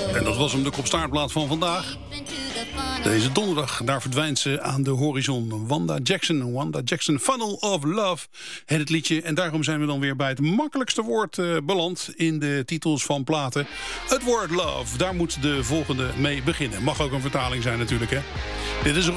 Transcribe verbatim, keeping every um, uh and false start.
En dat was hem, de kopstaartplaat van vandaag. Deze donderdag, daar verdwijnt ze aan de horizon. Wanda Jackson, Wanda Jackson, Funnel of Love, heet het liedje. En daarom zijn we dan weer bij het makkelijkste woord uh, beland in de titels van platen. Het woord love, daar moet de volgende mee beginnen. Mag ook een vertaling zijn natuurlijk, hè. Dit is